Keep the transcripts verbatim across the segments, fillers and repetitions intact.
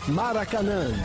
Maracanã.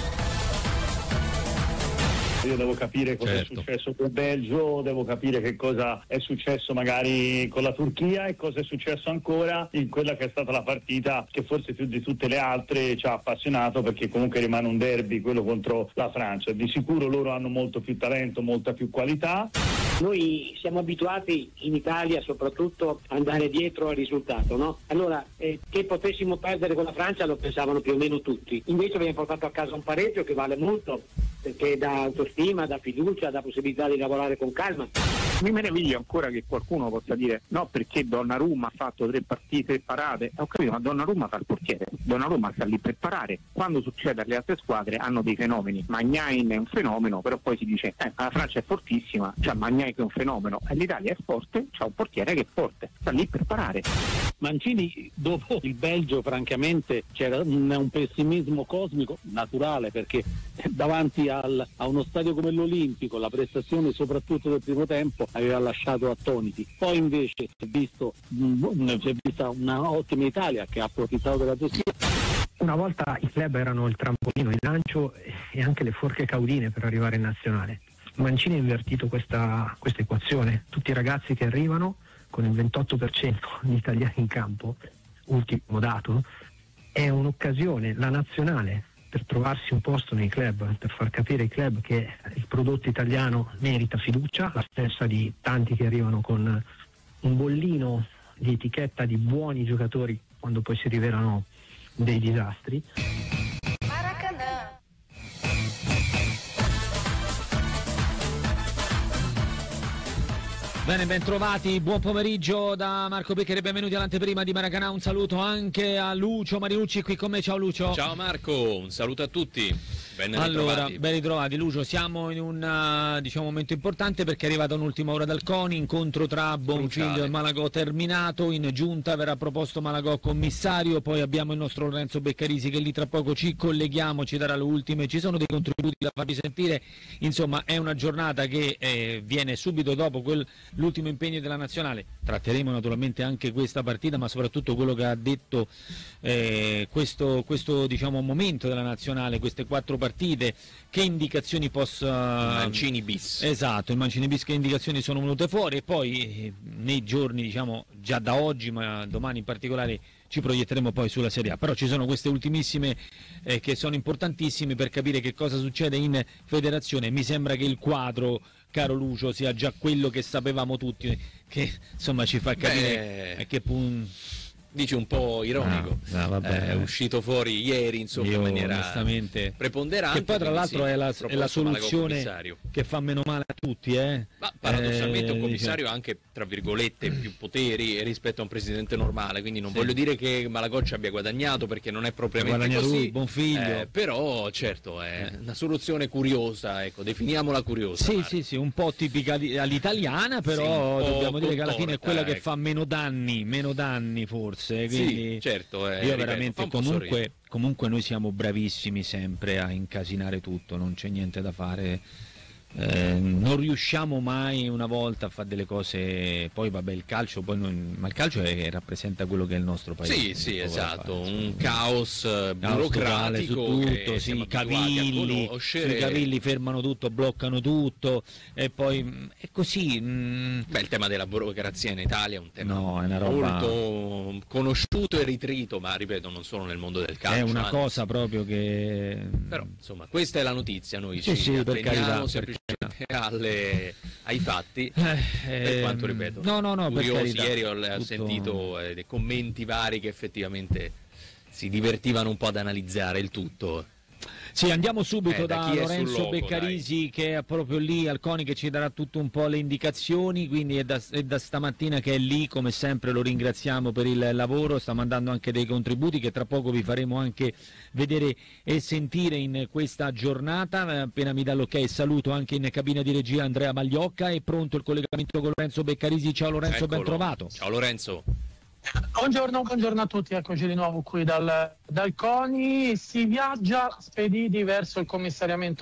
Io devo capire cosa certo. è successo col Belgio, devo capire che cosa è successo magari con la Turchia e cosa è successo ancora in quella che è stata la partita che forse più di tutte le altre ci ha appassionato, perché comunque rimane un derby, quello contro la Francia. Di sicuro loro hanno molto più talento, molta più qualità. Noi siamo abituati in Italia soprattutto ad andare dietro al risultato, no? Allora, eh, che potessimo perdere con la Francia lo pensavano più o meno tutti. Invece abbiamo portato a casa un pareggio che vale molto, perché dà autostima, dà fiducia, dà possibilità di lavorare con calma. Mi meraviglio ancora che qualcuno possa dire no, perché Donnarumma ha fatto tre partite e parate. Ho capito, ma Donnarumma fa il portiere, Donnarumma sta lì per parare. Quando succede alle altre squadre hanno dei fenomeni. Magnain è un fenomeno, però poi si dice eh, la Francia è fortissima, c'ha Magnain che è un fenomeno, e l'Italia è forte, c'ha un portiere che è forte, sta lì per parare. Mancini, dopo il Belgio, francamente c'era un, un pessimismo cosmico naturale, perché davanti al, a uno stadio come l'Olimpico la prestazione soprattutto del primo tempo aveva lasciato attoniti. Poi invece si è visto mh, si è vista una ottima Italia che ha approfittato della Turchia. Una volta i club erano il trampolino, il lancio e anche le forche caudine per arrivare in nazionale. Mancini ha invertito questa, questa equazione. Tutti i ragazzi che arrivano con il ventotto per cento di italiani in campo, ultimo dato, è un'occasione, la nazionale, per trovarsi un posto nei club, per far capire ai club che il prodotto italiano merita fiducia, la stessa di tanti che arrivano con un bollino di etichetta di buoni giocatori quando poi si rivelano dei disastri. Maracanã. Bene, ben trovati, buon pomeriggio da Marco Beccheri, benvenuti all'anteprima di Maracanã. Un saluto anche a Lucio Marinucci qui con me. Ciao Lucio. Ciao Marco, un saluto a tutti. Ben allora, ritrovati. ben ritrovati Lucio, siamo in un uh, diciamo momento importante perché è arrivata un'ultima ora dal CONI, incontro tra Bonfiglio Cruciale. e Malagò terminato, in giunta verrà proposto Malagò commissario, poi abbiamo il nostro Lorenzo Beccarisi che lì tra poco ci colleghiamo, ci darà le ultime, ci sono dei contributi da farvi sentire, insomma è una giornata che eh, viene subito dopo quel, l'ultimo impegno della nazionale. Tratteremo naturalmente anche questa partita, ma soprattutto quello che ha detto eh, questo, questo diciamo momento della nazionale, queste quattro partite. Partite, che indicazioni possa Mancini bis. Esatto, il Mancini bis, che indicazioni sono venute fuori, e poi eh, nei giorni, diciamo già da oggi, ma domani in particolare ci proietteremo poi sulla Serie A. Però ci sono queste ultimissime eh, che sono importantissime per capire che cosa succede in federazione. Mi sembra che il quadro, caro Lucio, sia già quello che sapevamo tutti, che insomma ci fa capire Beh, a che punto. Dici un po' ironico, no, no, vabbè, è uscito fuori ieri insomma io, in maniera onestamente preponderante, che poi tra l'altro sì, è la, è la soluzione che fa meno male a tutti, eh? Ma paradossalmente eh, un commissario diciamo. ha anche tra virgolette più poteri rispetto a un presidente normale, quindi non sì. voglio dire che Malagò ci abbia guadagnato, perché non è propriamente così, lui, Bonfiglio. Eh, però certo è una soluzione curiosa, ecco, definiamola curiosa. Sì, Marco. sì, sì, un po' tipica di, all'italiana, però sì, dobbiamo dire che alla fine è quella ecco. che fa meno danni, meno danni forse, quindi sì, certo, eh, io ripeto, veramente comunque, comunque noi siamo bravissimi sempre a incasinare tutto, non c'è niente da fare. Eh, non riusciamo mai una volta a fare delle cose, poi vabbè il calcio poi non, ma il calcio è, rappresenta quello che è il nostro paese. Sì, sì, esatto, fare, un caos burocratico su tutto, sì, i cavilli, sui cavilli fermano tutto, bloccano tutto e poi è così. Mh. Beh, il tema della burocrazia in Italia è un tema no, è una roba... molto conosciuto e ritrito, ma ripeto, non solo nel mondo del calcio. È una anzi. cosa proprio che... Però, insomma, questa è la notizia, noi sì, ci sì, per carità, semplicemente alle, ai fatti, eh, per quanto ripeto. No, no, no, curiosi, per carità. ieri ho, Tutto... ho sentito eh, dei commenti vari che effettivamente si divertivano un po' ad analizzare il tutto. Sì, andiamo subito eh, da, da Lorenzo loco, Beccarisi, dai. che è proprio lì al CONI, che ci darà tutto un po' le indicazioni, quindi è da, è da stamattina che è lì, come sempre lo ringraziamo per il lavoro, sta mandando anche dei contributi che tra poco vi faremo anche vedere e sentire in questa giornata. Appena mi dà l'ok saluto anche in cabina di regia Andrea Magliocca, è pronto il collegamento con Lorenzo Beccarisi. Ciao Lorenzo, Eccolo. ben trovato. Ciao Lorenzo. Buongiorno, buongiorno a tutti, eccoci di nuovo qui dal, dal CONI. Si viaggia spediti verso il commissariamento